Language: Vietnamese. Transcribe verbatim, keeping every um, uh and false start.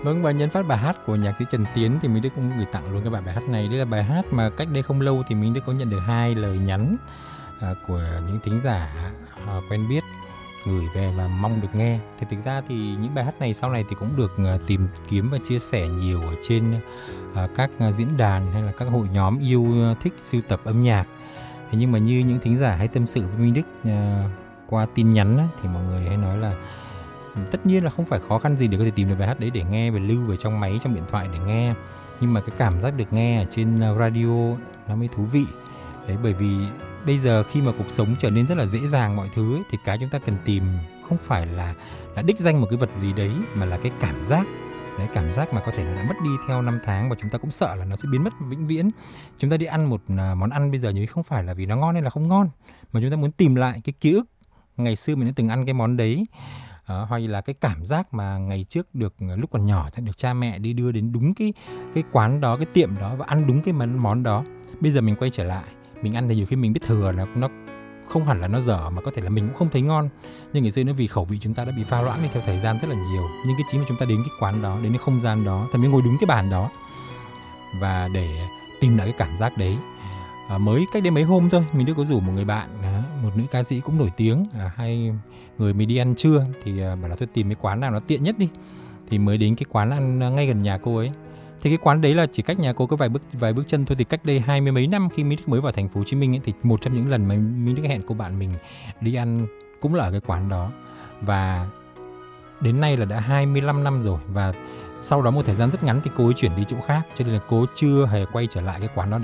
Vâng, và nhân phát bài hát của nhạc sĩ Trần Tiến thì Minh Đức cũng gửi tặng luôn các bạn bài hát này. Đây là bài hát mà cách đây không lâu thì Minh Đức có nhận được hai lời nhắn à, của những thính giả à, quen biết gửi về và mong được nghe. Thì thực ra thì những bài hát này sau này thì cũng được à, tìm kiếm và chia sẻ nhiều ở trên à, các à, diễn đàn hay là các hội nhóm yêu thích sưu tập âm nhạc. Thế nhưng mà như những thính giả hay tâm sự với Minh Đức à, qua tin nhắn á, thì mọi người hay nói là tất nhiên là không phải khó khăn gì để có thể tìm được bài hát đấy để nghe và lưu về trong máy, trong điện thoại để nghe. Nhưng mà cái cảm giác được nghe ở trên radio nó mới thú vị. Đấy, bởi vì bây giờ khi mà cuộc sống trở nên rất là dễ dàng mọi thứ ấy, thì cái chúng ta cần tìm không phải là, là đích danh một cái vật gì đấy, mà là cái cảm giác. Đấy, cảm giác mà có thể là đã mất đi theo năm tháng và chúng ta cũng sợ là nó sẽ biến mất vĩnh viễn. Chúng ta đi ăn một món ăn bây giờ nhưng không phải là vì nó ngon hay là không ngon, mà chúng ta muốn tìm lại cái ký ức ngày xưa mình đã từng ăn cái món đấy. Đó, hay là cái cảm giác mà ngày trước được lúc còn nhỏ được cha mẹ đi đưa đến đúng cái cái quán đó, cái tiệm đó và ăn đúng cái món đó. Bây giờ mình quay trở lại, mình ăn thì nhiều khi mình biết thừa là nó không hẳn là nó dở, mà có thể là mình cũng không thấy ngon. Nhưng ngày xưa nó vì khẩu vị chúng ta đã bị pha loãng đi theo thời gian rất là nhiều. Nhưng cái chính là chúng ta đến cái quán đó, đến cái không gian đó, thậm chí ngồi đúng cái bàn đó và để tìm lại cái cảm giác đấy. À, mới cách đây mấy hôm thôi, mình đã có rủ một người bạn, một nữ ca sĩ cũng nổi tiếng, à, hay người mới đi ăn trưa thì à, bảo là thôi tìm cái quán nào nó tiện nhất đi. Thì mới đến cái quán ăn ngay gần nhà cô ấy. Thì cái quán đấy là chỉ cách nhà cô có vài bước vài bước chân thôi. Thì cách đây hai mươi mấy năm khi Minh Đức mới vào thành phố Hồ Chí Minh ấy, thì một trong những lần mà Minh Đức hẹn cô bạn mình đi ăn cũng là ở cái quán đó. Và đến nay là đã hai mươi lăm năm rồi, và sau đó một thời gian rất ngắn thì cô ấy chuyển đi chỗ khác, cho nên là cô chưa hề quay trở lại cái quán đó